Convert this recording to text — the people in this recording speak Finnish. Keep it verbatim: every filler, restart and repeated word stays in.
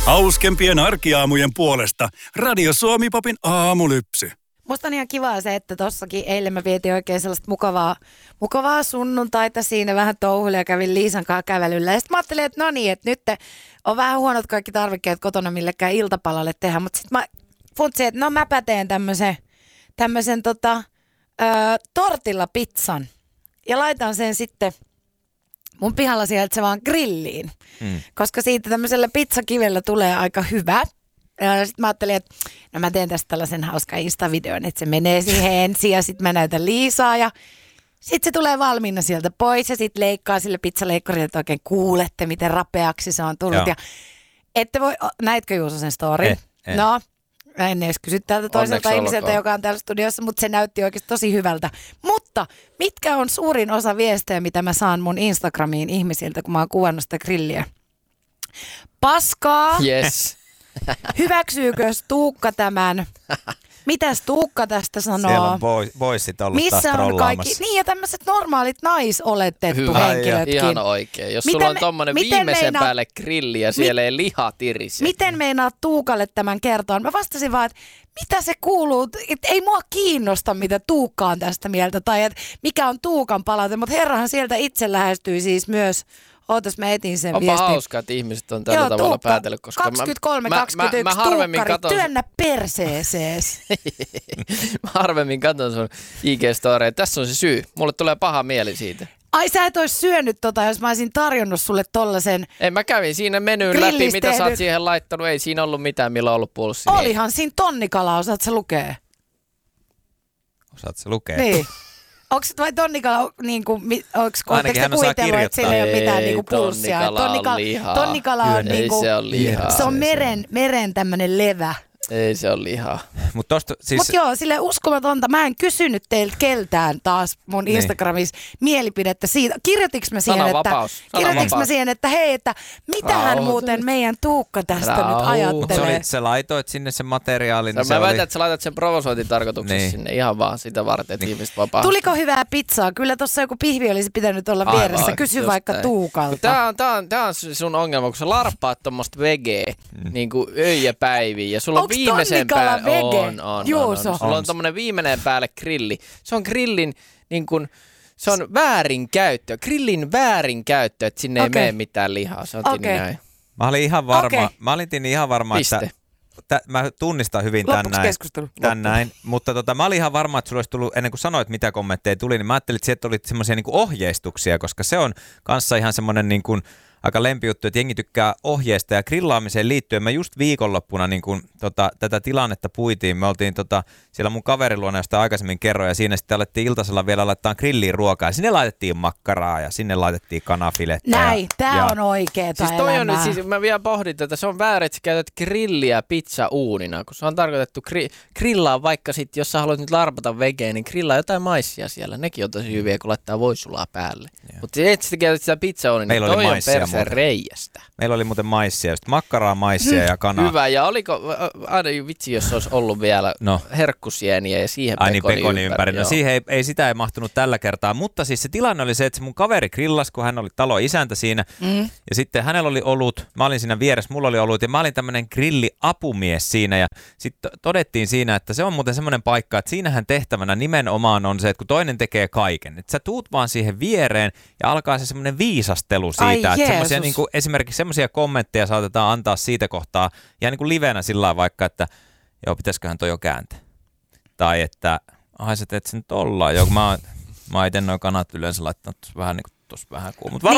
Hauskempien arkiaamujen puolesta Radio Suomi Popin aamulypsy. Musta on ihan kivaa se, että tossakin eilen mä vietin oikein sellaista mukavaa, mukavaa sunnuntaita siinä vähän touhuilla ja kävin Liisan kanssa kävelyllä. Ja sitten mä ajattelin, että no niin, että nyt on vähän huonot kaikki tarvikkeet kotona, millekään iltapalalle tehdä. Mutta sitten mä funtsin, että no mäpä teen tämmöisen, tämmöisen tota, ö, tortilla pizzan ja laitan sen sitten mun pihalla sieltä se vaan grilliin, mm. koska siitä tämmöisellä pizzakivellä tulee aika hyvä. Ja sitten mä ajattelin, että no mä teen tästä tällaisen hauskan Insta-videon, että se menee siihen ensin ja sitten mä näytän Liisaa ja sitten se tulee valmiina sieltä pois ja sitten leikkaa sille pizzaleikkarille, että oikein kuulette, miten rapeaksi se on tullut. Joo. Ja ette voi, näitkö Juuso sen storin? Eh, eh. No, en edes kysy täältä toiselta Onneksi ihmiseltä, olkoon. joka on täällä studiossa, mutta se näytti oikeasti tosi hyvältä. Mutta mitkä on suurin osa viestejä, mitä mä saan mun Instagramiin ihmisiltä, kun mä oon kuvannut sitä grilliä? Paskaa. Yes. Hyväksyykö Tuukka tämän? Mitäs Tuukka tästä sanoo? Siellä on boy, boysit ollut taas Missä on kaikki? trollaamassa. Niin ja tämmöiset normaalit naisoletettu Hyvä. henkilötkin. Ihan oikein. Jos Miten sulla on me- tommonen miten viimeisen meinaa- päälle grilli ja siellä ei liha tirise. Miten meinaat Tuukalle tämän kertoa? Mä vastasin vaan, että mitä se kuuluu? Et ei mua kiinnosta, mitä Tuukka on tästä mieltä tai et mikä on Tuukan palaute, mutta herrahan sieltä itse lähestyi siis myös. Ootas, mä etin sen Onpa viestin. hauskaa, että ihmiset on tällä Joo, tavalla Tuukka, päätellyt, koska kaksikymmentäkolme mä, mä, kaksikymmentäyksi, mä, mä harvemmin Tuukkari, katon, työnnä perseesees. mä harvemmin katon sun I G-storeja. Tässä on se syy. Mulle tulee paha mieli siitä. Ai sä et ois syönyt tota, jos mä olisin tarjonnut sulle tollasen. Ei, mä kävin siinä menyyn läpi, Grillis mitä sä oot tehnyt. siihen laittanut. Ei siinä ollut mitään, millä on ollut pulssi. Olihan siinä tonnikala, osaat sä lukee? Osaat sä lukea? Niin. Onko se vai tonnikala, niin kuin, onko Ainakin hän osaa kuvitellut, että sillä ei ole kirjoittaa. mitään niin kuin Ei, pulssia? tonnikala on lihaa. Tonnikala on, Kyllä. niin Ei kuin, se ole lihaa. se on Se meren, meren tämmöinen levä. Ei se ole lihaa. Mut tosta, siis, Mutta joo, sille uskomatonta. Mä en kysynyt teiltä keltään taas mun Niin. Instagramissa mielipidettä siitä. Kirjoitiks mä siihen, että, Sananvapaus. kirjoitiks mä Sananvapaus. siihen, että hei, että mitähän Rauhoitu. muuten meidän Tuukka tästä Rauhoitu. nyt mut se ajattelee? oli, sä laitoit sinne sen materiaalin. No, Se mä oli, väitän, että sä laitat sen provosointitarkoituksessa Niin. sinne ihan vaan sitä varten, että ihmiset vapaa. Tuliko hyvää pizzaa? Kyllä tuossa joku pihvi olisi pitänyt olla Aivan, vieressä. Kysy just vaikka näin. Tuukalta. Tää on, tää, on, tää on sun ongelma, kun sä larppaat tommoista vegeä mm. niin kuin öö ja päiviä. Ja sulla on Onks viimeisen tonnikala päälle... vege? On, on, on, Juuso. on. Sulla on On. tommonen viimeinen päälle grilli. Se on grillin niin kuin... Se on väärinkäyttö. Grillin väärinkäyttö, että sinne Okei. ei mene mitään lihaa. Se on Okei. okay. näin. mä olin ihan varma, Okei. mä olin ihan varma, Piste. että tä, mä tunnistan hyvin tän Loppuksi näin, keskustelu. tän näin, mutta tota, mä olin ihan varma, että sulla olisi tullut, ennen kuin sanoit mitä kommentteja tuli, niin mä ajattelin, että sieltä oli semmoisia niin kuin ohjeistuksia, koska se on kanssa ihan semmoinen niin kuin aika lempijuttu, että jengi tykkää ohjeista ja grillaamiseen liittyen. Mä just viikonloppuna niin kun, tota, tätä tilannetta puitiin. Me oltiin tota, siellä mun kaveriluona, josta aikaisemmin kerroin, ja siinä sitten alettiin iltasella vielä laittaa grilliin ruokaa. Ja sinne laitettiin makkaraa ja sinne laitettiin kanafilettä. Näin, ja, tää ja, on oikeeta Siis toi on elämää. nyt, siis mä vielä pohdin tätä, se on väärin, että sä käytät grilliä pizza-uunina, kun se on tarkoitettu gri, grillaa vaikka sit, jos sä haluat nyt larpata vegeen, niin grillaa jotain maissia siellä. Nekin on tosi hyviä, kun laittaa voisulaa päälle. Mutta et sä käytät sitä pizza-uunina, Meillä niin oli toi on maissia perseen muuten. reiästä. Meillä oli muuten maissia, just makkaraa, maissia ja kanaa. Hyvä, ja oliko, aina vitsi, jos olisi ollut vielä No. herkkusieniä ja siihen Ai niin, pekoni pekoni ympäri. ympäri. No joo. siihen ei, ei sitä ei mahtunut tällä kertaa, mutta siis se tilanne oli se, että se mun kaveri grillasi, kun hän oli talon isäntä siinä, mm. ja sitten hänellä oli olut, mä olin siinä vieressä, mulla oli olut, ja mä olin tämmöinen grilliapumies siinä, ja sitten todettiin siinä, että se on muuten semmoinen paikka, että siinähän tehtävänä nimenomaan on se, että kun toinen tekee kaiken, että sä tuut vaan siihen viereen, ja alkaa se semmoinen viisastelu siitä, Ai että Jeesus. semmoisia niin kuin, esimerkiksi semmoisia kommentteja saatetaan antaa siitä kohtaa, ja niin kuin livenä sillä lailla vaikka, että joo, pitäisiköhän toi jo kääntää. Tai että, ai sä teet sen tollaan. Joo, mä, oon- mä oon ite noin kanat yleensä laittanut tossa vähän niin kuin tossa vähän kuun. Mutta Niin